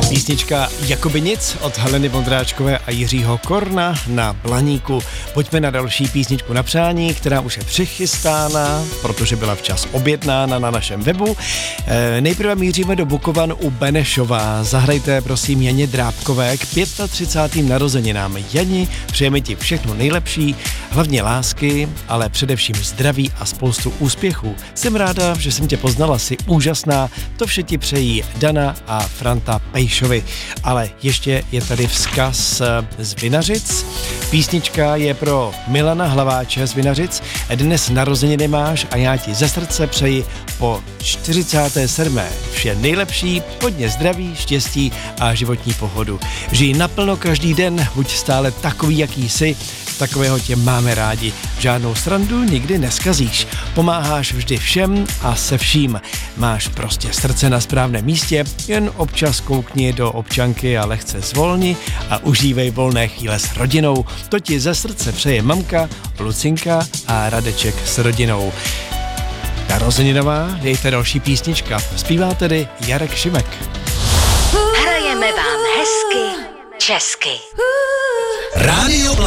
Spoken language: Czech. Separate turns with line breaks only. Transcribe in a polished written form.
Písnička Jakoby nic od Heleny Vondráčkové a Jiřího Korna na Blaníku. Pojďme na další písničku na přání, která už je přichystána, protože byla včas objednána na našem webu. Nejprve míříme do Bukovan u Benešova. Zahrajte prosím Janě Drábkové k 35. narozeninám. Jani, přejeme ti všechno nejlepší, hlavně lásky, ale především zdraví a spoustu úspěchů. Jsem ráda, že jsem tě poznala, jsi úžasná, to vše ti přejí Dana a Franta Pejšovi. Ale ještě je tady vzkaz z Vinařic. Písnička je pro Milana Hlaváče z Vinařic. Dnes narozeniny máš a já ti ze srdce přeji po 47. vše nejlepší, hodně zdraví, štěstí a životní pohodu. Žij naplno každý den, buď stále takový, jaký jsi, takového tě máme rádi. Žádnou srandu nikdy neskazíš. Pomáháš vždy všem a se vším. Máš prostě srdce na správném místě, jen občas koukni do občanky a lehce zvolni a užívej volné chvíle s rodinou. To ti ze srdce přeje mamka, Lucinka a Radeček s rodinou. Narozeninová, dejte další písnička. Zpívá tedy Jarek Šimek.
Hrajeme vám hezky česky.
Rádio